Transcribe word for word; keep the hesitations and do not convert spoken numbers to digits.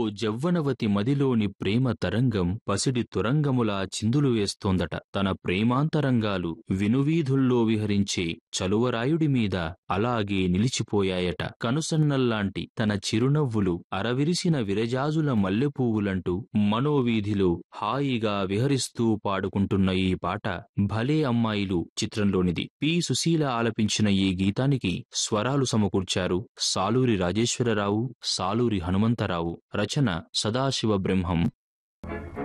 జవ్వనవతి మదిలోని ప్రేమ తరంగం పసిడి తురంగములా చిందులు వేస్తోందట. తన ప్రేమాంతరంగాలు వినువీధుల్లో విహరించే చలువరాయుడి మీద అలాగే నిలిచిపోయాయట. కనుసన్నల్లాంటి తన చిరునవ్వులు అరవిరిసిన విరజాజుల మల్లెపువ్వులంటూ మనోవీధిలో హాయిగా విహరిస్తూ పాడుకుంటున్న ఈ పాట భలే అమ్మాయిలు చిత్రంలోనిది. పి సుశీల ఆలపించిన ఈ గీతానికి స్వరాలు సమకూర్చారు సాలూరి రాజేశ్వరరావు, సాలూరి హనుమంతరావు. రచన సదాశివ బ్రహ్మం.